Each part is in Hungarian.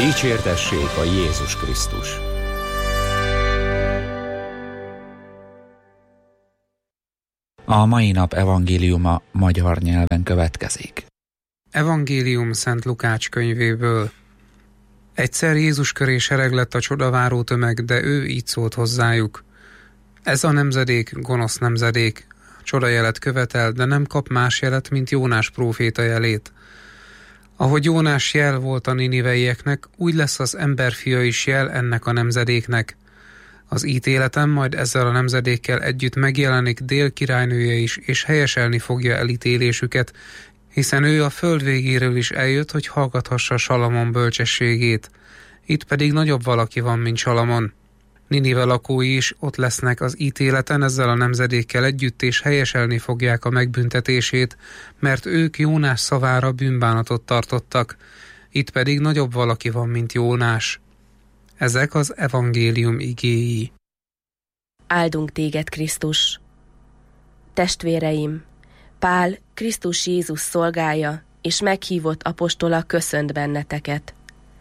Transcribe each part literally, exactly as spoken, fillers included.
Dicsértessék a Jézus Krisztus! A mai nap evangéliuma magyar nyelven következik. Evangélium Szent Lukács könyvéből. Egyszer Jézus köré sereglett a csodaváró tömeg, de ő így szólt hozzájuk. Ez a nemzedék gonosz nemzedék, csodajelet követel, de nem kap más jelet, mint Jónás próféta jelét. Ahogy Jónás jel volt a niniveieknek, úgy lesz az emberfia is jel ennek a nemzedéknek. Az ítéletem majd ezzel a nemzedékkel együtt megjelenik Dél királynője is, és helyeselni fogja elítélésüket, hiszen ő a föld végéről is eljött, hogy hallgathassa Salamon bölcsességét. Itt pedig nagyobb valaki van, mint Salamon. Ninive lakói is ott lesznek az ítéleten ezzel a nemzedékkel együtt, és helyeselni fogják a megbüntetését, mert ők Jónás szavára bűnbánatot tartottak. Itt pedig nagyobb valaki van, mint Jónás. Ezek az evangélium igéi. Áldunk téged, Krisztus! Testvéreim, Pál, Krisztus Jézus szolgája és meghívott apostola köszönt benneteket.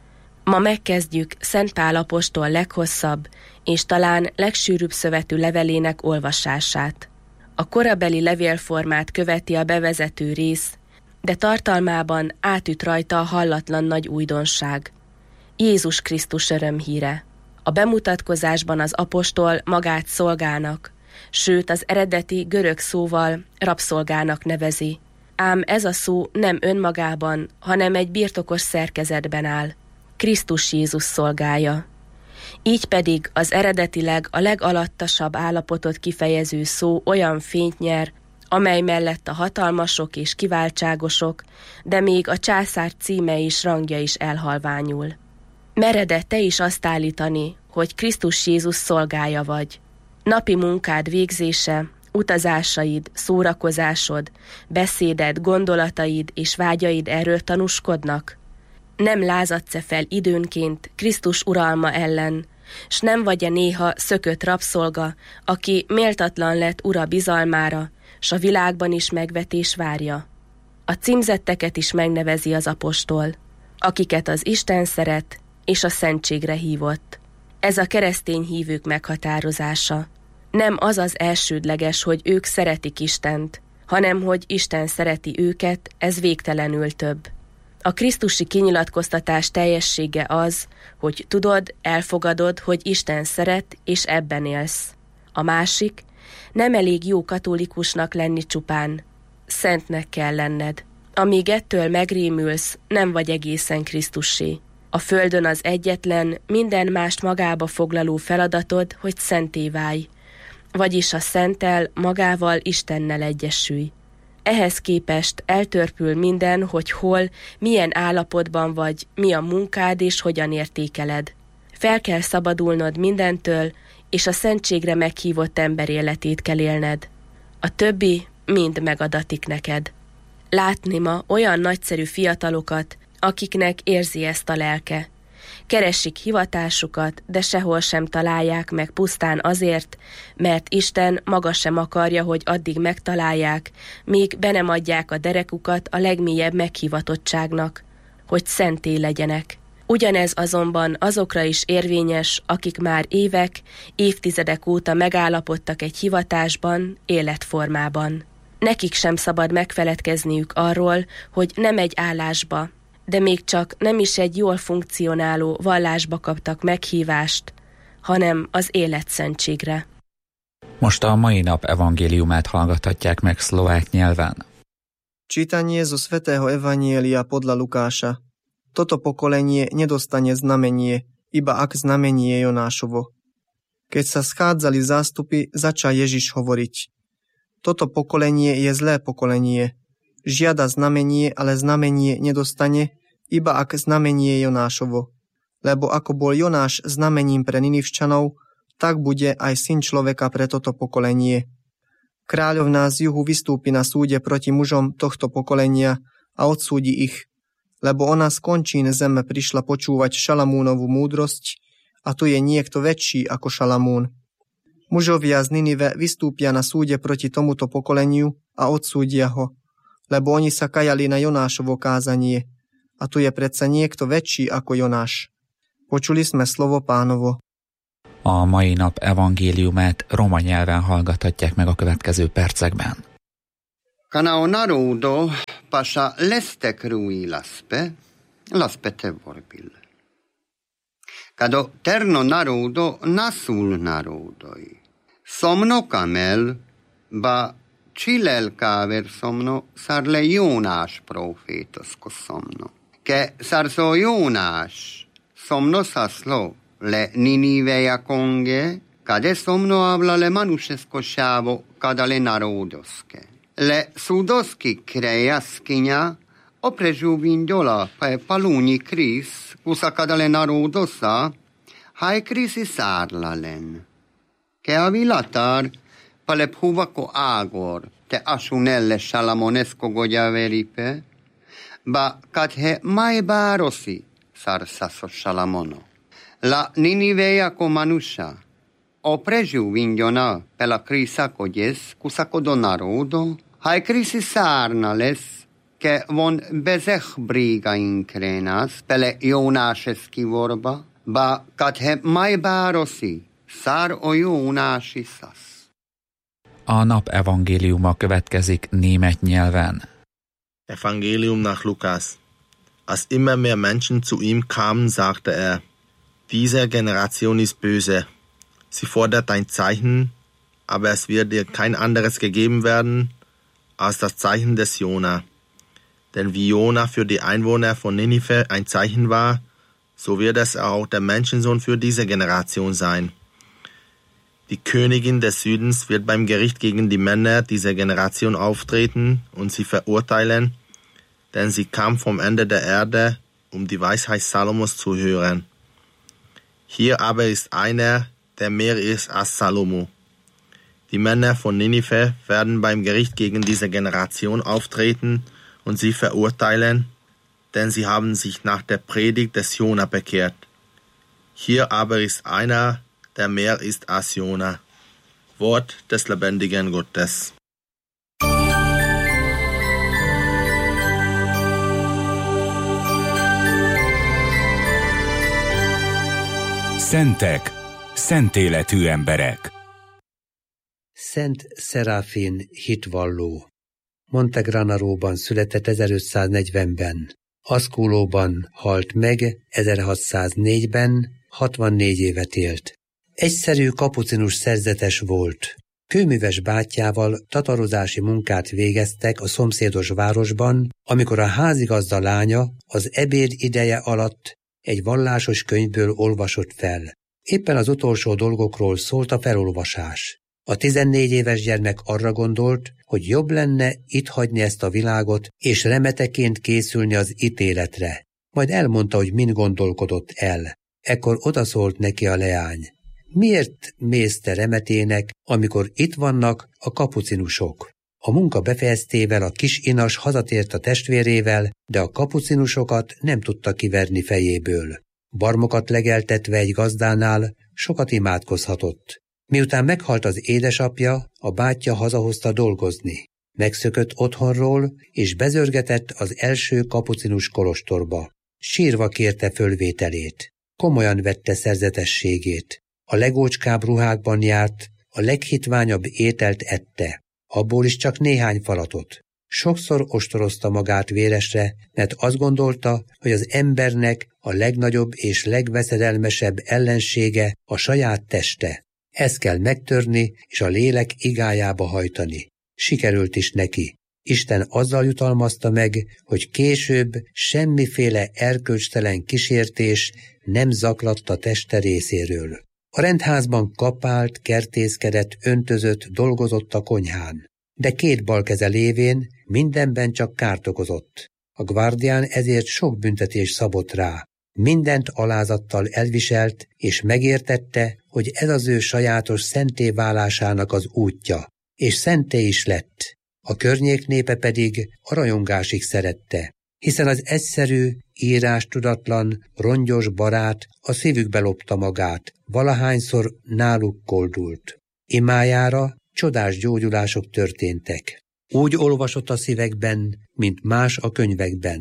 Ma megkezdjük Szent Pál apostol leghosszabb és talán legsűrűbb szövetű levelének olvasását. A korabeli levélformát követi a bevezető rész, de tartalmában átüt rajta a hallatlan nagy újdonság. Jézus Krisztus örömhíre. A bemutatkozásban az apostol magát szolgának, sőt az eredeti görög szóval rabszolgának nevezi. Ám ez a szó nem önmagában, hanem egy birtokos szerkezetben áll. Krisztus Jézus szolgája. Így pedig az eredetileg a legalattasabb állapotot kifejező szó olyan fényt nyer, amely mellett a hatalmasok és kiváltságosok, de még a császár címe és rangja is elhalványul. Mered-e te is azt állítani, hogy Krisztus Jézus szolgája vagy? Napi munkád végzése, utazásaid, szórakozásod, beszéded, gondolataid és vágyaid erről tanúskodnak? Nem lázadsz-e fel időnként Krisztus uralma ellen, s nem vagy-e néha szökött rabszolga, aki méltatlan lett ura bizalmára, s a világban is megvetés várja? A címzetteket is megnevezi az apostol, akiket az Isten szeret és a szentségre hívott. Ez a keresztény hívők meghatározása. Nem az az elsődleges, hogy ők szeretik Istent, hanem hogy Isten szereti őket, ez végtelenül több. A krisztusi kinyilatkoztatás teljessége az, hogy tudod, elfogadod, hogy Isten szeret, és ebben élsz. A másik, nem elég jó katolikusnak lenni csupán. Szentnek kell lenned. Amíg ettől megrémülsz, nem vagy egészen Krisztussé. A földön az egyetlen, minden mást magába foglaló feladatod, hogy szenté válj, vagyis a szenttel, magával, Istennel egyesülj. Ehhez képest eltörpül minden, hogy hol, milyen állapotban vagy, mi a munkád és hogyan értékeled. Fel kell szabadulnod mindentől, és a szentségre meghívott ember életét kell élned. A többi mind megadatik neked. Látni ma olyan nagyszerű fiatalokat, akiknek érzi ezt a lelke. Keresik hivatásukat, de sehol sem találják meg pusztán azért, mert Isten maga sem akarja, hogy addig megtalálják, míg be nem adják a derekukat a legmélyebb meghivatottságnak, hogy szenté legyenek. Ugyanez azonban azokra is érvényes, akik már évek, évtizedek óta megállapodtak egy hivatásban, életformában. Nekik sem szabad megfeledkezniük arról, hogy nem egy állásba, de még csak nem is egy jól funkcionáló vallásba kaptak meghívást, hanem az életszentségre. Most a mai nap evangéliumát hallgathatják meg szlovák nyelven. Čítanie zo svätého Evanielia podľa Lukáša. Toto pokolenie nedostane znamenie, iba ak znamenie Jonášovo. Keď sa schádzali zástupy, začal Ježiš hovoriť. Toto pokolenie je zlé pokolenie. Žiada znamenie, ale znamenie nedostane, iba ak znamenie Jonášovo. Lebo ako bol Jonáš znamením pre Ninivčanov, tak bude aj syn človeka pre toto pokolenie. Kráľovná z juhu vystúpi na súde proti mužom tohto pokolenia a odsúdi ich, lebo ona z končín zeme prišla počúvať Šalamúnovu múdrosť a tu je niekto väčší ako Šalamún. Mužovia z Ninive vystúpia na súde proti tomuto pokoleniu a odsúdia ho, lebo oni sa kajali na Jonášovo kázanie a tu je predsa niekto väčší ako Jonáš. Počuli sme slovo Pánovo. A mai nap evangéliumát roma nyelven hallgathatják meg a következő percekben. Kanao narodo pasha leste crui laspe, laspe te vorbil. Kado terno narodo nasul narodoi. Somno kamel, ba chilel kaver somno sarle Jónás profétosko somno. Ke sarso Jónás somno saslo le Niniveja konge, kade somno habla le manušesko šavo kada le narodoske. Le sudoski krejaskinja oprežuvindola pa paluni kris, kusa kada le narodosa, hai krisi sarlalen. Ke avilatar pale phuvako agor te asunelle salamonesko gogyaveripe, ba kathe mai barosi sarsaso salamono. La Niniveja ko manusha oprežuvinjona pela krisa kodjes kusako do narodo, hai krisi sarnales, ke von bezech briga inkrenas pele Jónáseski vorba, ba kathe mai barosi szár o Jónási szasz. A nap evangéliuma következik német nyelven. Evangelium nach Lukas. Als immer mehr Menschen zu ihm kamen, sagte er, diese Generation ist böse. Sie fordert ein Zeichen, aber es wird ihr kein anderes gegeben werden als das Zeichen des Jona. Denn wie Jona für die Einwohner von Ninive ein Zeichen war, so wird es auch der Menschensohn für diese Generation sein. Die Königin des Südens wird beim Gericht gegen die Männer dieser Generation auftreten und sie verurteilen, denn sie kam vom Ende der Erde, um die Weisheit Salomos zu hören. Hier aber ist einer, der mehr ist als Salomo. Die Männer von Ninive werden beim Gericht gegen diese Generation auftreten und sie verurteilen, denn sie haben sich nach der Predigt des Jona bekehrt. Hier aber ist einer, der mehr ist als Jona. Wort des lebendigen Gottes. Szentek, szent életű emberek. Szent Szeráfin hitvalló. Montegranaróban született ezerötszáznegyvenben. Aszkólóban halt meg ezerhatszáznégyben, hatvannégy évet élt. Egyszerű kapucinus szerzetes volt. Kőműves bátyjával tatarozási munkát végeztek a szomszédos városban, amikor a házigazda lánya az ebéd ideje alatt egy vallásos könyvből olvasott fel. Éppen az utolsó dolgokról szólt a felolvasás. A tizennégy éves gyermek arra gondolt, hogy jobb lenne itt hagyni ezt a világot, és remeteként készülni az ítéletre. Majd elmondta, hogy mind gondolkodott el. Ekkor odaszólt neki a leány. Miért mész te remetének, amikor itt vannak a kapucinusok? A munka befejeztével a kis inas hazatért a testvérével, de a kapucinusokat nem tudta kiverni fejéből. Barmokat legeltetve egy gazdánál sokat imádkozhatott. Miután meghalt az édesapja, a bátyja hazahozta dolgozni. Megszökött otthonról, és bezörgetett az első kapucinus kolostorba. Sírva kérte fölvételét. Komolyan vette szerzetességét. A legócskább ruhákban járt, a leghitványabb ételt ette. Abból is csak néhány falatot. Sokszor ostorozta magát véresre, mert azt gondolta, hogy az embernek a legnagyobb és legveszedelmesebb ellensége a saját teste. Ezt kell megtörni, és a lélek igájába hajtani. Sikerült is neki. Isten azzal jutalmazta meg, hogy később semmiféle erkölcstelen kísértés nem zaklatta teste részéről. A rendházban kapált, kertészkedett, öntözött, dolgozott a konyhán. De két bal keze lévén mindenben csak kárt okozott. A guardián ezért sok büntetés szabott rá. Mindent alázattal elviselt, és megértette, hogy ez az ő sajátos szenté válásának az útja. És szenté is lett. A környék népe pedig a rajongásig szerette. Hiszen az egyszerű, írástudatlan, rongyos barát a szívükbe lopta magát, valahányszor náluk koldult. Imájára csodás gyógyulások történtek. Úgy olvasott a szívekben, mint más a könyvekben.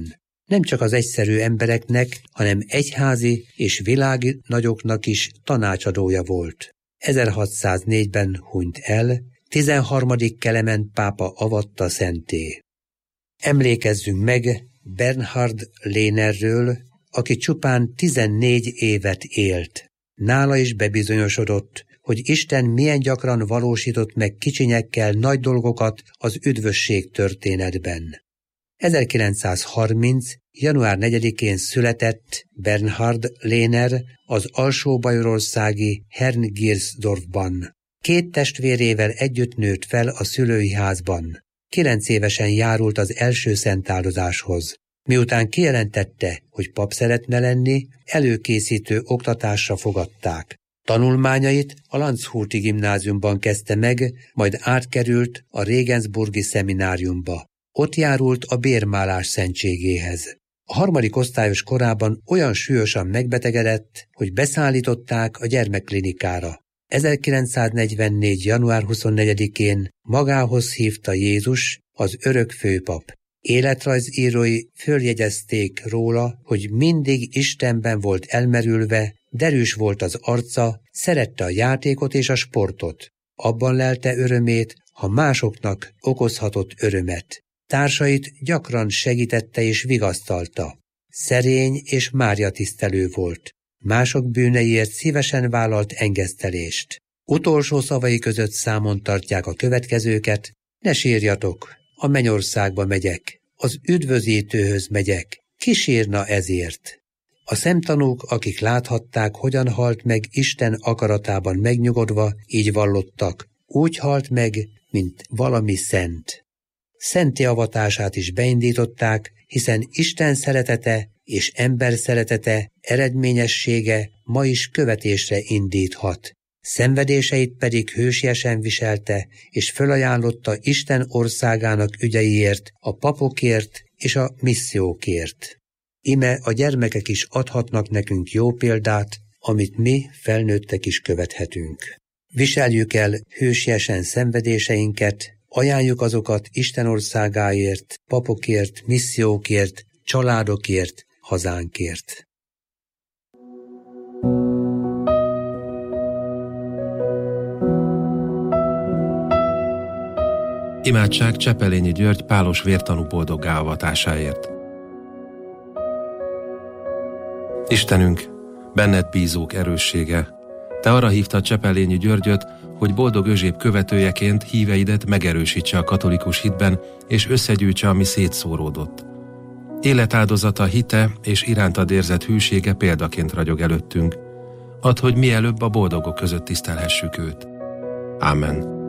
nem csak az egyszerű embereknek, hanem egyházi és világi nagyoknak is tanácsadója volt. ezerhatszáznégyben hunyt el, tizenharmadik Klement pápa avatta szentté. Emlékezzünk meg Bernhard Lehnerről, aki csupán tizennégy évet élt. Nála is bebizonyosodott, hogy Isten milyen gyakran valósított meg kicsinyekkel nagy dolgokat az üdvösség történetben. ezerkilencszázharminc. január negyedikén született Bernhard Lehner az alsó-bajorországi Herngirsdorfban. Két testvérével együtt nőtt fel a szülői házban. Kilenc évesen járult az első szentáldozáshoz. Miután kijelentette, hogy pap szeretne lenni, előkészítő oktatásra fogadták. Tanulmányait a Landshuti gimnáziumban kezdte meg, majd átkerült a Regensburgi szemináriumba. Ott járult a bérmálás szentségéhez. A harmadik osztályos korában olyan súlyosan megbetegedett, hogy beszállították a gyermekklinikára. ezerkilencszáznegyvennégy. január huszonnegyedikén magához hívta Jézus, az örök főpap. Életrajzírói följegyezték róla, hogy mindig Istenben volt elmerülve, derűs volt az arca, szerette a játékot és a sportot. Abban lelte örömét, ha másoknak okozhatott örömet. Társait gyakran segítette és vigasztalta. Szerény és Mária-tisztelő volt. Mások bűneiért szívesen vállalt engesztelést. Utolsó szavai között számon tartják a következőket: ne sírjatok, a mennyországba megyek, az üdvözítőhöz megyek, ki sírna ezért? A szemtanúk, akik láthatták, hogyan halt meg Isten akaratában megnyugodva, így vallottak: úgy halt meg, mint valami szent. Szenté avatását is beindították, hiszen Isten szeretete és ember szeretete eredményessége ma is követésre indíthat. Szenvedéseit pedig hősiesen viselte, és fölajánlotta Isten országának ügyeiért, a papokért és a missziókért. Ime a gyermekek is adhatnak nekünk jó példát, amit mi felnőttek is követhetünk. Viseljük el hősiesen szenvedéseinket, ajánljuk azokat Isten országáért, papokért, missziókért, családokért, hazánkért. Imádság Csepelényi György pálos vértanú boldoggá avatásáért. Istenünk, benned bízók erőssége, te arra hívtad Csepelényi Györgyöt, hogy boldog Özséb követőjeként híveidet megerősítse a katolikus hitben, és összegyűjtse, ami szétszóródott. Életáldozata, hite és irántad érzett hűsége példaként ragyog előttünk. Add, hogy mielőbb a boldogok között tisztelhessük őt. Ámen.